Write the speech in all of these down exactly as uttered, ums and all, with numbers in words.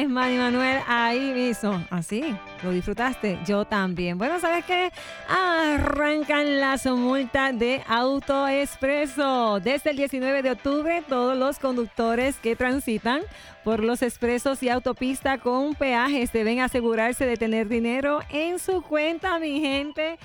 es, Manny Manuel, ahí mismo. Así, ¿lo disfrutaste? Yo también. Bueno, ¿sabes qué? Arrancan las multas de AutoExpreso. Desde el diecinueve de octubre, todos los conductores que transitan por los expresos y autopista con peajes deben asegurarse de tener dinero en su cuenta, mi gente.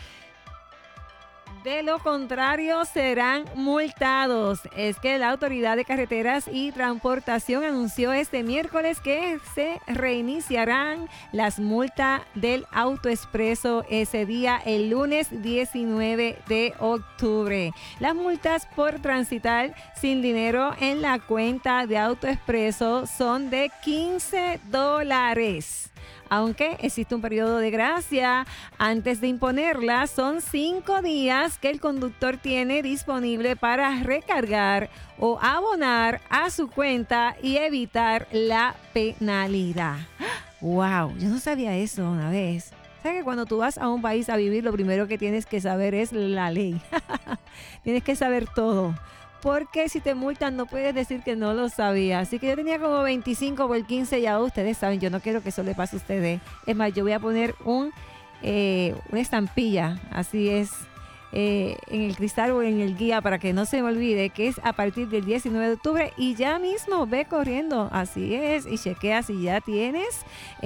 De lo contrario, serán multados. Es que la Autoridad de Carreteras y Transportación anunció este miércoles que se reiniciarán las multas del AutoExpreso ese día, el lunes diecinueve de octubre. Las multas por transitar sin dinero en la cuenta de AutoExpreso son de quince dólares. Aunque existe un periodo de gracia antes de imponerla, son cinco días que el conductor tiene disponible para recargar o abonar a su cuenta y evitar la penalidad. ¡Wow! Yo no sabía eso una vez. ¿Sabes que cuando tú vas a un país a vivir, lo primero que tienes que saber es la ley? Tienes que saber todo. Porque si te multan no puedes decir que no lo sabía. Así que yo tenía como veinticinco por quince, ya ustedes saben, yo no quiero que eso le pase a ustedes. Es más, yo voy a poner un eh, una estampilla, así es, eh, en el cristal o en el guía para que no se me olvide que es a partir del diecinueve de octubre y ya mismo ve corriendo, así es, y chequea si ya tienes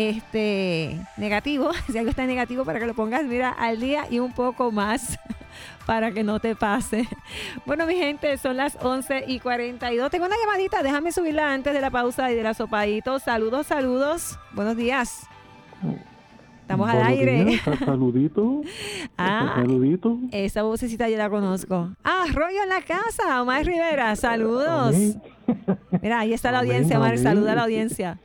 este negativo, si algo está negativo para que lo pongas, mira, al día y un poco más. Para que no te pase. Bueno, mi gente, son las once y cuarenta y dos. Tengo una llamadita, déjame subirla antes de la pausa y de la sopadito. Saludos, saludos. Buenos días. Estamos Buenos al aire. Días, saludito. Ah, saludito. Esa vocecita yo la conozco. Ah, Rollo en la casa, Omar Rivera. Saludos. Amén. Mira, ahí está la Amén, audiencia, Omar. amén. Saluda a la audiencia.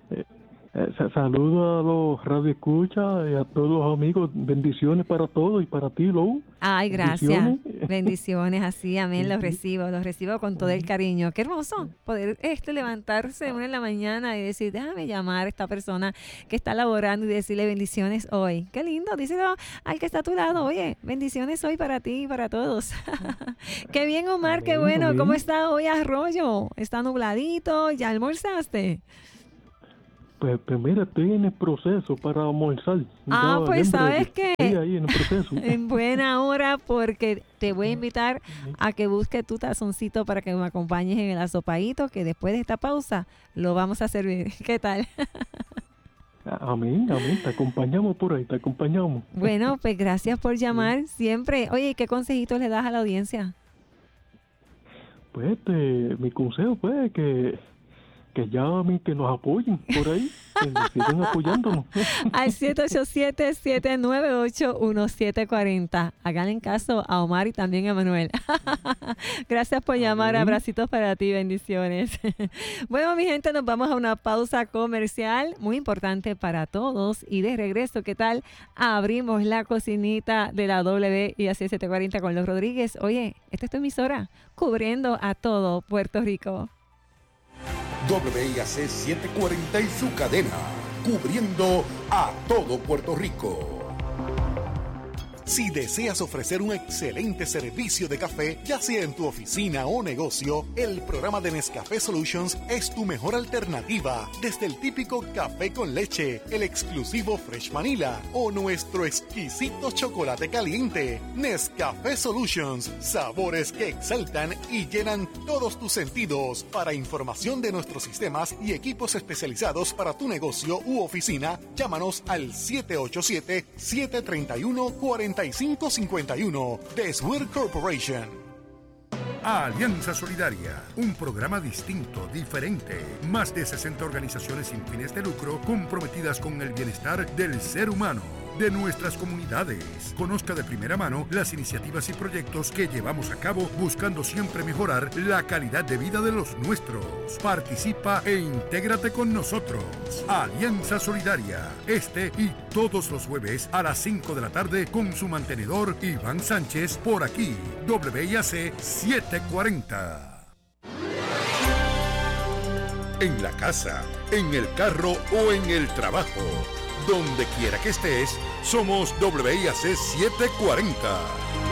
Eh, saludo a los radioescuchas y a todos los amigos. Bendiciones para todos y para ti, Lou. Ay, gracias. Bendiciones. Bendiciones, así, amén. Los recibo, los recibo con todo el cariño. Qué hermoso poder este levantarse una en la mañana y decir, déjame llamar a esta persona que está laborando y decirle bendiciones hoy. Qué lindo, díselo al que está a tu lado. Oye, bendiciones hoy para ti y para todos. Qué bien, Omar, Amén, qué bueno. amén. ¿Cómo está hoy Arroyo? ¿Está nubladito? ¿Ya almorzaste? Pues, pues mira, estoy en el proceso para almorzar. Ah, Ya, pues en breve. ¿sabes qué? Estoy ahí en el proceso. En buena hora, porque te voy a invitar a que busques tu tazoncito para que me acompañes en el asopadito, que después de esta pausa lo vamos a servir. ¿Qué tal? Amén, amén. Te acompañamos por ahí, te acompañamos. Bueno, pues gracias por llamar siempre. Oye, ¿qué consejitos le das a la audiencia? Pues este, mi consejo pues que que llamen, que nos apoyen por ahí, que sigan apoyándonos. Al siete ocho siete, siete nueve ocho, uno siete cuatro cero. Háganle caso a Omar y también a Manuel. Gracias por llamar. Amén. Abracitos para ti, bendiciones. Bueno, mi gente, nos vamos a una pausa comercial muy importante para todos. Y de regreso, ¿qué tal? Abrimos la cocinita de la W y así setecientos cuarenta con los Rodríguez. Oye, esta es tu emisora, cubriendo a todo Puerto Rico. W I A C setecientos cuarenta y su cadena, cubriendo a todo Puerto Rico. Si deseas ofrecer un excelente servicio de café, ya sea en tu oficina o negocio, el programa de Nescafé Solutions es tu mejor alternativa. Desde el típico café con leche, el exclusivo Fresh Vanilla o nuestro exquisito chocolate caliente. Nescafé Solutions, sabores que exaltan y llenan todos tus sentidos. Para información de nuestros sistemas y equipos especializados para tu negocio u oficina, llámanos al siete ocho siete, siete tres uno, cuatro cinco cinco uno de Swear Corporation. Alianza Solidaria, un programa distinto, diferente. Más de sesenta organizaciones sin fines de lucro comprometidas con el bienestar del ser humano, de nuestras comunidades. Conozca de primera mano las iniciativas y proyectos que llevamos a cabo buscando siempre mejorar la calidad de vida de los nuestros. Participa e intégrate con nosotros. Alianza Solidaria, este y todos los jueves a las cinco de la tarde con su mantenedor Iván Sánchez por aquí, W I A C setecientos cuarenta. En la casa, en el carro o en el trabajo, donde quiera que estés, somos W I A C setecientos cuarenta.